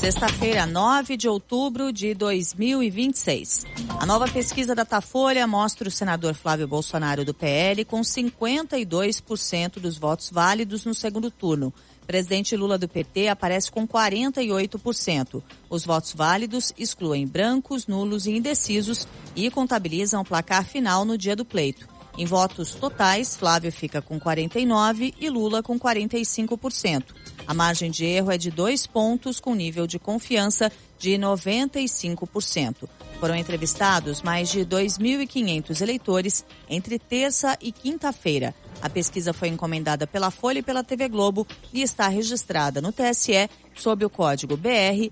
Sexta-feira, 9 de outubro de 2026. A nova pesquisa da Datafolha mostra o senador Flávio Bolsonaro do PL com 52% dos votos válidos no segundo turno. Presidente Lula do PT aparece com 48%. Os votos válidos excluem brancos, nulos e indecisos e contabilizam o placar final no dia do pleito. Em votos totais, Flávio fica com 49% e Lula com 45%. A margem de erro é de 2 pontos, com nível de confiança de 95%. Foram entrevistados mais de 2.500 eleitores entre terça e quinta-feira. A pesquisa foi encomendada pela Folha e pela TV Globo e está registrada no TSE sob o código BR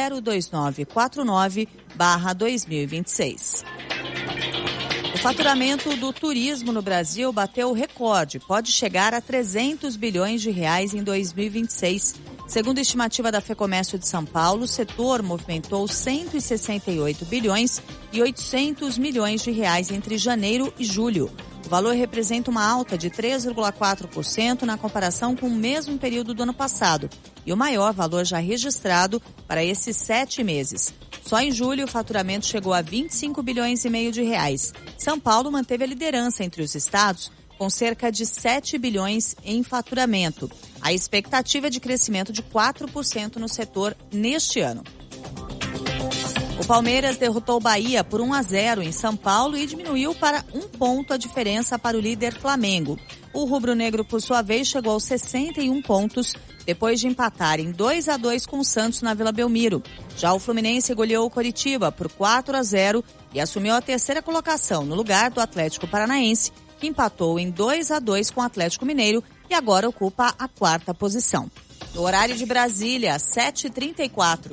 02949/2026. O faturamento do turismo no Brasil bateu o recorde, pode chegar a 300 bilhões de reais em 2026. Segundo a estimativa da FEComércio de São Paulo, o setor movimentou 168 bilhões e 800 milhões de reais entre janeiro e julho. O valor representa uma alta de 3,4% na comparação com o mesmo período do ano passado e o maior valor já registrado para esses 7 meses. Só em julho o faturamento chegou a 25 bilhões e meio de reais. São Paulo manteve a liderança entre os estados com cerca de 7 bilhões em faturamento. A expectativa é de crescimento de 4% no setor neste ano. O Palmeiras derrotou o Bahia por 1-0 em São Paulo e diminuiu para 1 ponto a diferença para o líder Flamengo. O rubro-negro, por sua vez, chegou aos 61 pontos depois de empatar em 2-2 com o Santos na Vila Belmiro. Já o Fluminense goleou o Coritiba por 4-0 e assumiu a terceira colocação no lugar do Atlético Paranaense, que empatou em 2-2 com o Atlético Mineiro e agora ocupa a 4ª posição. No horário de Brasília, 7h34.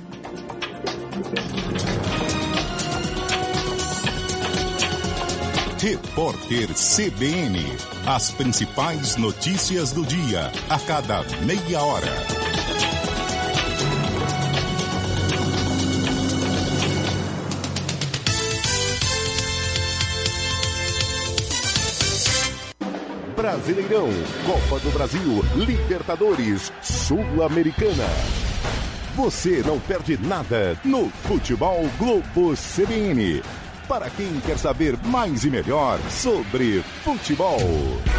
Repórter CBN. As principais notícias do dia, a cada meia hora. Brasileirão, Copa do Brasil, Libertadores, Sul-Americana. Você não perde nada no Futebol Globo CBN. Para quem quer saber mais e melhor sobre futebol.